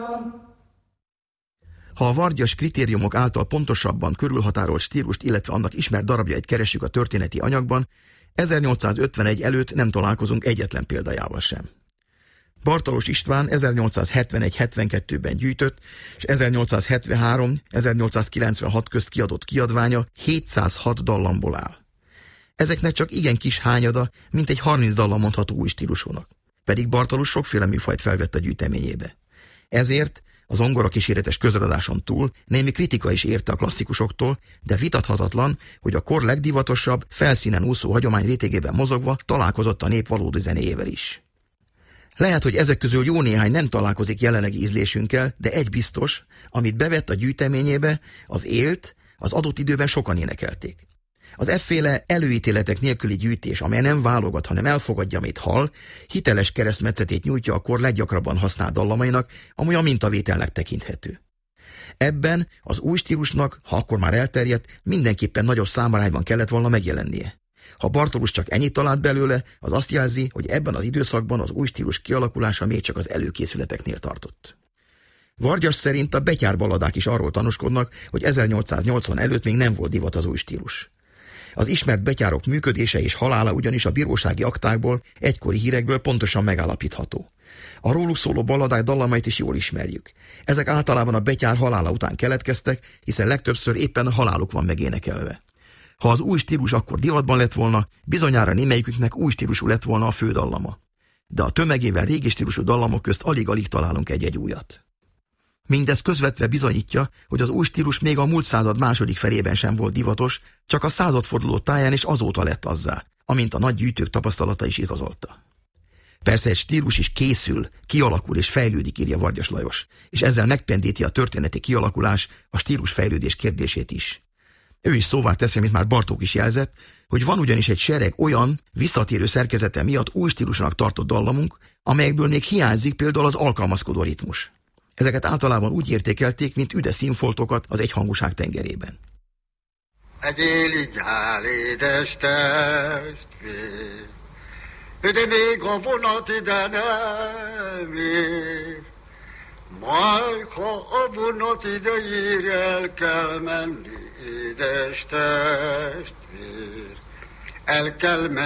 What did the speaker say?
Ha a Vargyas kritériumok által pontosabban körülhatárolt stílust, illetve annak ismert darabjait keressük a történeti anyagban, 1851 előtt nem találkozunk egyetlen példájával sem. Bartalos István 1871-72-ben gyűjtött, és 1873-1896 közt kiadott kiadványa 706 dallamból áll. Ezeknek csak igen kis hányada, mintegy 30 dallam mondható új stílusúnak. Pedig Bartalos sokféle műfajt felvett a gyűjteményébe. Ezért a zongora kíséretes közeladáson túl némi kritika is érte a klasszikusoktól, de vitathatatlan, hogy a kor legdivatosabb, felszínen úszó hagyomány rétegében mozogva találkozott a nép valódi zenéjével is. Lehet, hogy ezek közül jó néhány nem találkozik jelenlegi ízlésünkkel, de egy biztos, amit bevett a gyűjteményébe, az élt, az adott időben sokan énekelték. Az efféle előítéletek nélküli gyűjtés, amely nem válogat, hanem elfogadja, amit hall, hiteles keresztmetszetét nyújtja a kor leggyakrabban használt dallamainak, amely a mintavételnek tekinthető. Ebben az új stílusnak, ha akkor már elterjedt, mindenképpen nagyobb számarányban kellett volna megjelennie. Ha Bartolus csak ennyit talált belőle, az azt jelzi, hogy ebben az időszakban az új stílus kialakulása még csak az előkészületeknél tartott. Vargyas szerint a betyárballadák is arról tanúskodnak, hogy 1880 előtt még nem volt divat az új stílus. Az ismert betyárok működése és halála ugyanis a bírósági aktákból, egykori hírekből pontosan megállapítható. A róluk szóló balladák dallamait is jól ismerjük. Ezek általában a betyár halála után keletkeztek, hiszen legtöbbször éppen a haláluk van megénekelve. Ha az új stílus akkor divatban lett volna, bizonyára némelyiküknek új stílusú lett volna a fődallama. De a tömegével régi stílusú dallamok közt alig-alig találunk egy-egy újat. Mindez közvetve bizonyítja, hogy az új stílus még a múlt század második felében sem volt divatos, csak a századforduló táján és azóta lett azzá, amint a nagy gyűjtők tapasztalata is igazolta. Persze egy stílus is készül, kialakul és fejlődik, írja Vargyas Lajos, és ezzel megpendíti a történeti kialakulás, a stílus fejlődés kérdését is. Ő is szóvá teszi, amit már Bartók is jelzett, hogy van ugyanis egy sereg olyan, visszatérő szerkezete miatt új stílusnak tartott dallamunk, amelyekből még hiányzik például az alkalmazkodó ritmus. Ezeket általában úgy értékelték, mint üde színfoltokat az egyhangúság tengerében. Egy éli gyár édes testvér, de még a vonat ide nem ér. Majd, ha a vonat ide ír, el kell menni, édes testvér, el kell menni.